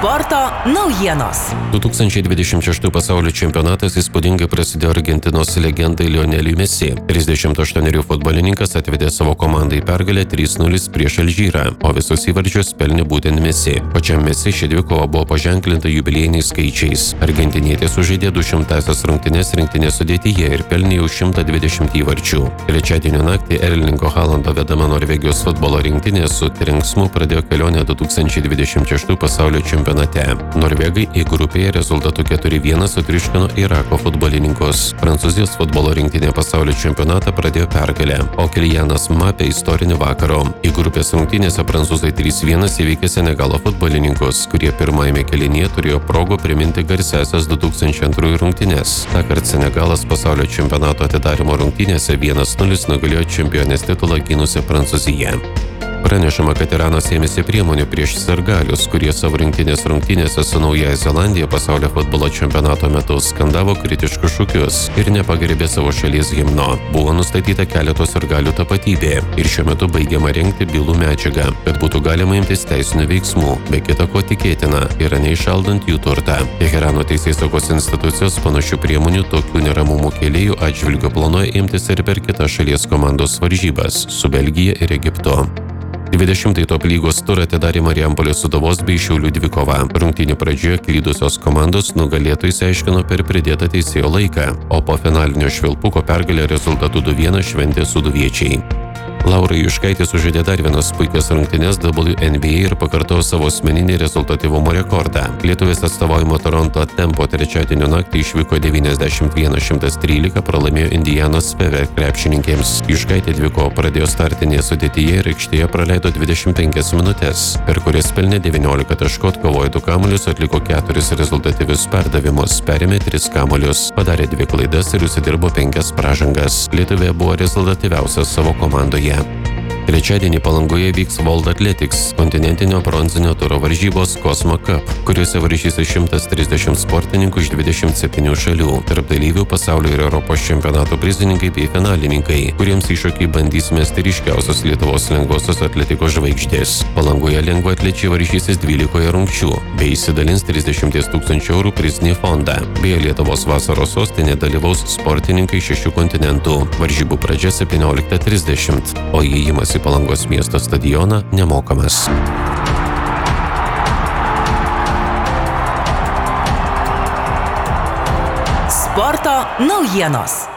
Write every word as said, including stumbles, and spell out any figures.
Sporto naujienos. du tūkstančiai dvidešimt šeštų pasaulio čempionatas įspūdingai prasidėjo Argentinos legendai Lioneliui Messi. trisdešimt aštuonerių futbolininkas atvedė savo komandai pergalę trys nulis prieš Alžyrą, o visus įvarčius pelnė būtent Messi. Pačiam Messi ši dvikova buvo paženklinta jubiliejiniais skaičiais. Argentinietė sužaidė du šimtąsias rungtynes rinktinės sudėtyje ir pelnė jau šimtą dvidešimt įvarčių. Trečiadienio naktį Erlingo Haalando vedama Norvegijos futbolo rinktinė su trenksmu pradėjo kelionę du tūkstančiai dvidešimt šeštų pasaulio čempionate. Norvegai į grupėje rezultatu keturi vienas sutriuškino Irako futbolininkus. Prancūzijos futbolo rinktinė pasaulio čempionatą pradėjo pergalę, o Kylianas Mbappé istorinį vakarą. Į grupės rungtynėse prancūzai trys vienas įveikė Senegalo futbolininkus, kurie pirmajame kėlinyje turėjo progų priminti garsiąsias du tūkstančiai antrųjų rungtynes. Tąkart Senegalas pasaulio čempionato atidarymo rungtynėse vienas nulis nugalėjo čempionės titulą gynusią Prancūziją. Pranešama, kad Iranas ėmėsi priemonių prieš sirgalius, kurie savo rinktinės rungtynėse su Naująja Zelandija pasaulio futbolo čempionato metu skandavo kritiškus šūkius ir nepagerbė savo šalies himno. Buvo nustatyta keletos sirgalių tapatybė ir šiuo metu baigiama rengti bylų medžiagą, kad būtų galima imtis teisinių veiksmų, be kita ko tikėtina, yra neišaldant jų turtą. Teherano teisėsaugos institucijos panašių priemonių tokių neramumų kėlėjų atžvilgiu planuoja imtis ir per kitas šalies komandos varžybas su Belgija ir Egiptu. dvidešimtąjį top lygos turą atidarė Marijampolės Sūduvos bei Šiaulių dvikova. Rungtynių pradžioje klydusios komandos nugalėtojai išsiaiškino per pridėtą teisėjo laiką, o po finalinio švilpuko pergalę rezultatu du vienas šventė sūduviečiai. Laura Juškaitė sužaidė dar vienas puikias rungtynes W N B A ir pakartojo savo asmeninį rezultatyvumo rekordą. Lietuvės atstovaujamo Toronto Tempo trečiadienio naktį išvyko devyniasdešimt vienas šimtas trylika, pralaimėjo Indianos Fever krepšininkėms. Juškaitė dvikovą pradėjo startinėje sudėtyje ir aikštėje praleido dvidešimt penkias minutes, per kurias pelnė devyniolika taškų, atkovojo du kamuolius, atliko keturis rezultatyvius perdavimus, perėmė tris kamuolius, padarė dvi klaidas ir užsidirbo penkias pražangas. Lietuvė buvo rezultatyviausias savo komandoje. Trečiadienį Palangoje vyks World Athletics kontinentinio bronzinio turo varžybos Cosmo Cup, kuriuose varžysis šimtas trisdešimt sportininkų iš dvidešimt septynių šalių. Tarp dalyvių pasaulio ir Europos čempionato prizininkai bei finalininkai, kuriems iššūkį bandys mesti ryškiausios Lietuvos lengvosios atletikos žvaigždės. Palangoje lengvaatlečiai varžysis dvylikoje rungčių bei įsidalins trisdešimt tūkstančių eurų prizinį fondą. Beje, Lietuvos vasaros sostinė dalyvaus sportininkai šešių kontinentų. Varžybų pradžia septynioliktą trisdešimt, o įėjimas į Palangos miesto stadioną nemokamas. Sporto naujienos.